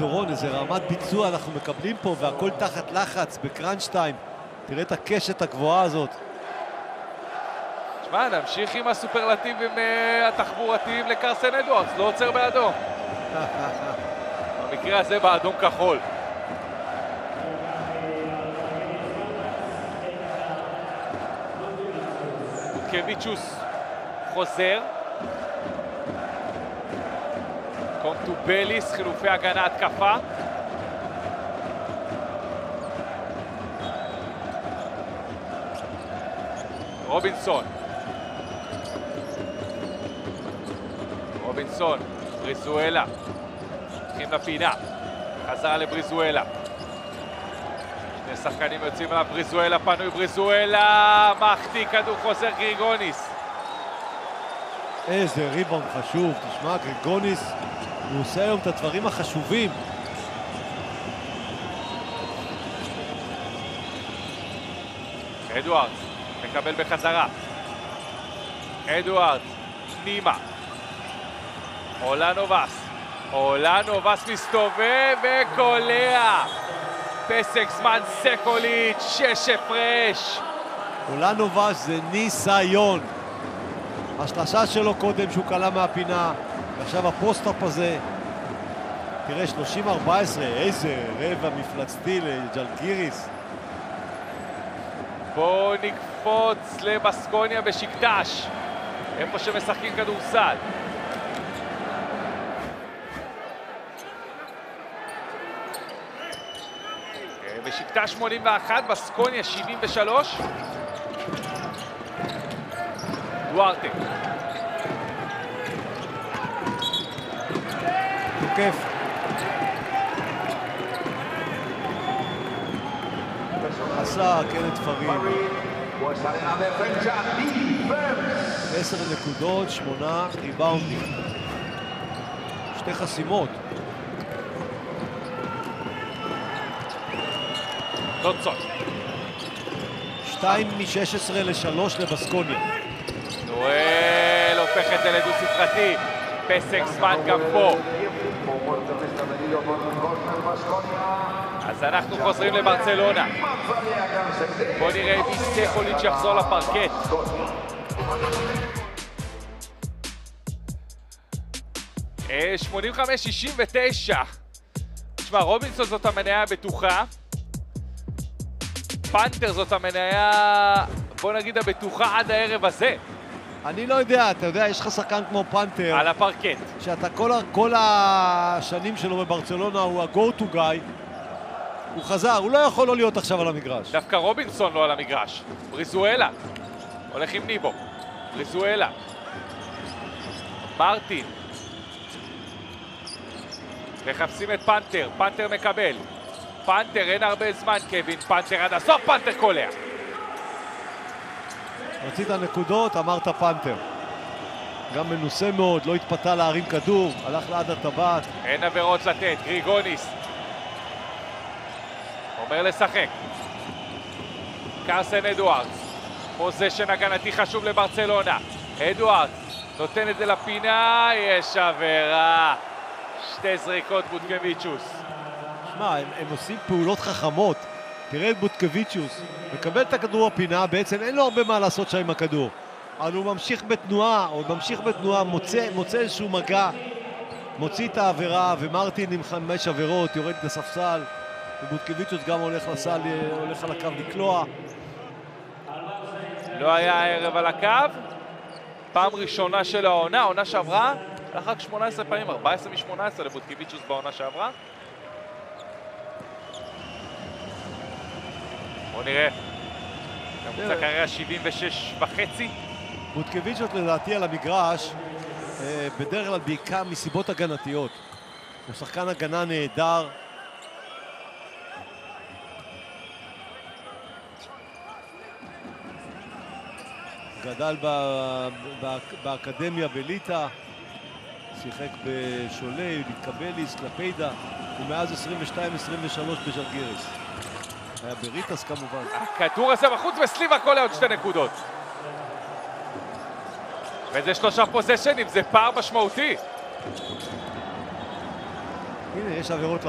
דורון, איזה רמת ביצוע אנחנו מקבלים פה, והכל תחת לחץ בקראנץ' טיים. תראה את הקשת הגבוהה הזאת. תשמע, נמשיך עם הסופרלטיבים התחבורתיים לקרסן אדוארדס, לא עוצר באדום. במקרה הזה באדום כחול. בוטקביצ'וס חוזר. קונטובליס, חילופי הגנה התקפה. רובינסון. בריזואלה. הולכים לפינה. חזרה לבריזואלה. שני שחקנים יוצאים עליו, בריזואלה פנוי, בריזואלה מחטיא, כדור חוזר גריגוניס. איזה ריבאונד חשוב, תשמע, גריגוניס, הוא עושה היום את הדברים החשובים. אדוארדס מקבל בחזרה. אדוארדס, פנימה. אולנובס מסתובב וקולע. פסק זמן סקוליץ', 6 הפרש. אולנובס זה ניסיון. השלשה שלו קודם שהוא קלה מהפינה, ועכשיו הפוסט-אפ הזה. תראה, 30-14, איזה רבע מפלצתי לג'לגיריס. בואו נקפוץ לבסקוניה בשקטש, איפה שמשחקים כדורסל. בשקטש 81, בסקוניה 73. דוארטה. תוקף. עשה כן תפרים. 10 נקודות, 8 ריבאונדים. 2 חסימות. נוצות. 2 מ-16 ל-3 לבסקוניה. נואל הופך את זה לדו ספרתי. פסק זמן גם פה. אז אנחנו חוזרים לברצלונה. בואו נראה אם סקוליץ' יחזור לפרקט. אה, 85-69. תשמע, רובינסון זאת המניה הבטוחה. פנתר זאת המניה, בוא נגיד, הבטוחה עד הערב הזה. אני לא יודע, אתה יודע, יש לך שחקן כמו פנתר. על הפרקט. שאתה כל השנים שלו בברצלונה הוא ה-go to guy. הוא חזר, הוא לא יכול לא להיות עכשיו על המגרש. דווקא רובינסון לא על המגרש. בריזואלה. הולך עם ניבו. בריזואלה. מרטין. מחפשים את פנתר. פנתר מקבל. פנתר, אין הרבה זמן, קווין. פנתר עד הסוף, פנתר קולע. רצית נקודות, אמרת פנתר. גם מנוסה מאוד, לא התפתה להרים כדור, הלך לעד הטבעת. אין עבירות לתת, גריגוניס. אומר לשחק. קרסן אדוארדס. פוזיישן הגנתי חשוב לברצלונה. אדוארדס נותן את זה לפינה, יש עבירה. 2 זריקות בוטקביצ'וס. שמע, הם עושים פעולות חכמות. תראה את בוטקביצ'וס, מקבל את הכדור בפינה, בעצם אין לו הרבה מה לעשות שם עם הכדור. אבל הוא ממשיך בתנועה, מוצא איזשהו מגע, מוציא את העבירה, ומרטין עם 5 עבירות, יורד לספסל, ובוטקביצ'וס גם הולך לסל, הולך על הקו לקלוע. לא היה הערב על הקו, פעם ראשונה של העונה שעברה, הלך רק 18 פעמים, 14 מ-18 לבוטקביצ'וס בעונה שעברה. בוא נראה, ממוצע קריירה 76.5. בוטקביצ'וס לדעתי על המגרש, בדרך כלל בעיקר מסיבות הגנתיות. הוא שחקן הגנה נהדר. גדל באקדמיה בליטא, שיחק בשולי, להתקבליס, קלפיידה, ומאז 22-23 בז'לגיריס. היה בריטס כמובן. הכדור הזה בחוץ וסליבה קולע עוד 2 נקודות. וזה 3 פוזיישנים, זה פער משמעותי. הנה, יש עבירות